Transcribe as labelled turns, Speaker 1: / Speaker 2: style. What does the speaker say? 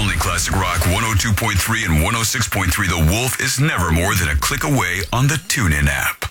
Speaker 1: only classic rock 102.3 and 106.3 The Wolf is never more than a click away on the TuneIn app.